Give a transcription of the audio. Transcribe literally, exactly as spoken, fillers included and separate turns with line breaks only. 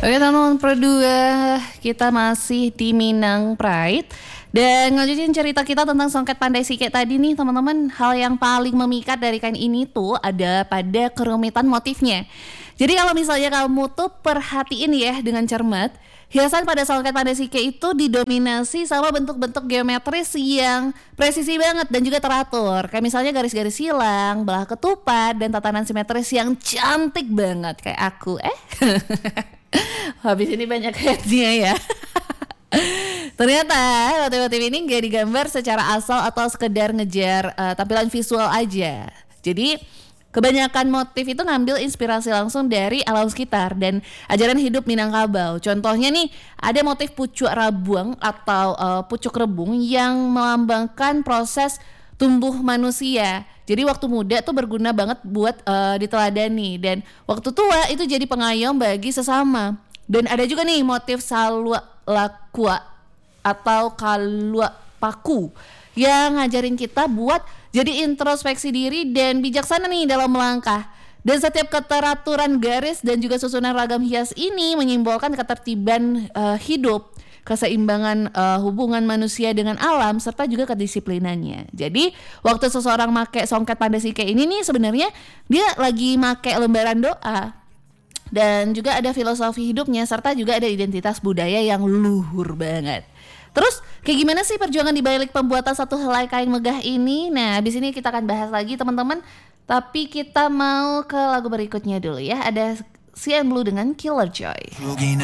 Oke teman-teman berdua, kita masih di Minang Pride. Dan ngelanjutin cerita kita tentang songket pandai sike tadi nih teman-teman. Hal yang paling memikat dari kain ini tuh ada pada kerumitan motifnya. Jadi kalau misalnya kamu tuh perhatiin ya dengan cermat, hiasan pada songket pandai sike itu didominasi sama bentuk-bentuk geometris yang presisi banget dan juga teratur. Kayak misalnya garis-garis silang, belah ketupat, dan tatanan simetris yang cantik banget kayak aku. Eh, habis ini banyak headsnya ya. Ternyata motif-motif ini gak digambar secara asal atau sekedar ngejar uh, tampilan visual aja. Jadi kebanyakan motif itu ngambil inspirasi langsung dari alam sekitar dan ajaran hidup Minangkabau. Contohnya nih, ada motif pucuk rabuang atau uh, pucuk rebung yang melambangkan proses tumbuh manusia. Jadi waktu muda tuh berguna banget buat uh, diteladani, dan waktu tua itu jadi pengayom bagi sesama. Dan ada juga nih motif salwa lakua atau kalua paku yang ngajarin kita buat jadi introspeksi diri dan bijaksana nih dalam melangkah. Dan setiap keteraturan garis dan juga susunan ragam hias ini menyimbolkan ketertiban uh, hidup, keseimbangan uh, hubungan manusia dengan alam, serta juga kedisiplinannya. Jadi waktu seseorang make songket pandai sike ini nih, sebenarnya dia lagi make lembaran doa. Dan juga ada filosofi hidupnya, serta juga ada identitas budaya yang luhur banget. Terus kayak gimana sih perjuangan di balik pembuatan satu helai kain megah ini? Nah, abis ini kita akan bahas lagi teman-teman. Tapi kita mau ke lagu berikutnya dulu ya. Ada C N Blue dengan Killer Joy.